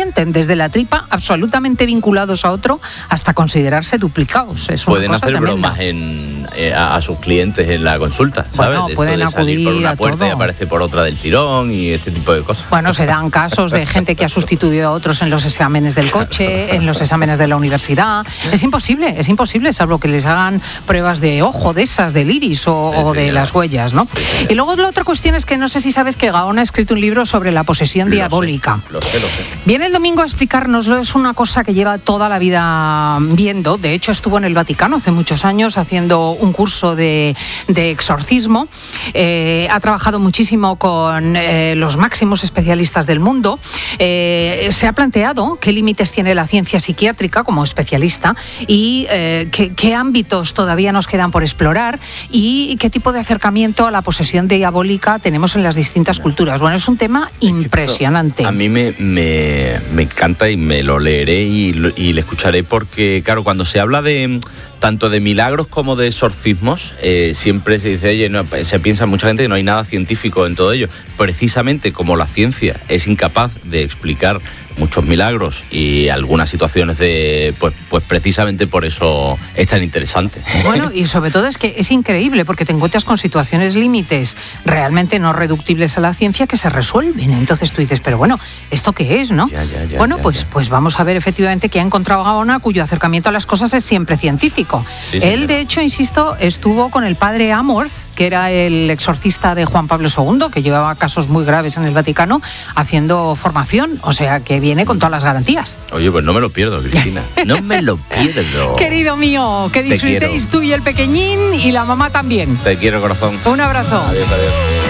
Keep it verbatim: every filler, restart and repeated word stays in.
sienten, desde la tripa, absolutamente vinculados a otro, hasta considerarse duplicados. Es una pueden cosa hacer tremenda. bromas en, eh, a, a sus clientes en la consulta, ¿sabes? Bueno, Esto pueden de salir por acudir una a puerta todo. y aparece por otra del tirón y este tipo de cosas. Bueno, se dan casos de gente que ha sustituido a otros en los exámenes del coche, en los exámenes de la universidad. Es imposible, es imposible, salvo que les hagan pruebas de ojo, de esas, del iris o, o de las huellas, ¿no? Y luego la otra cuestión es que no sé si sabes que Gaón ha escrito un libro sobre la posesión Lo diabólica. sé, lo sé, lo sé. Viene el domingo a explicárnoslo, es una cosa que lleva toda la vida viendo. De hecho, estuvo en el Vaticano hace muchos años haciendo un curso de, de exorcismo. Eh, ha trabajado muchísimo con eh, los máximos especialistas del mundo. Eh, se ha planteado qué límites tiene la ciencia psiquiátrica como especialista y eh, qué, qué ámbitos todavía nos quedan por explorar y qué tipo de acercamiento a la posesión diabólica tenemos en las distintas culturas. Bueno, es un tema impresionante. A mí me, me, me encanta y me lo leeré y, lo- y le escucharé porque, claro, cuando se habla de tanto de milagros como de exorcismos, eh, siempre se dice, oye, no, se piensa mucha gente que no hay nada científico en todo ello. Precisamente como la ciencia es incapaz de explicar muchos milagros y algunas situaciones de, pues, pues precisamente por eso es tan interesante. Bueno, y sobre todo es que es increíble porque te encuentras con situaciones límites realmente no reductibles a la ciencia que se resuelven. Entonces tú dices, pero bueno, ¿esto qué es, no? Ya, ya, ya, bueno, ya, pues, ya. pues vamos a ver efectivamente que ha encontrado Gaona, cuyo acercamiento a las cosas es siempre científico. Sí, sí, Él, sí. de hecho, insisto, estuvo con el padre Amorth, que era el exorcista de Juan Pablo segundo, que llevaba casos muy graves en el Vaticano, haciendo formación, o sea, que viene con todas las garantías. Oye, pues no me lo pierdo, Cristina. No me lo pierdo. Querido mío, que Te disfrutéis quiero. tú y el pequeñín y la mamá también. Te quiero, corazón. Un abrazo. Adiós, adiós.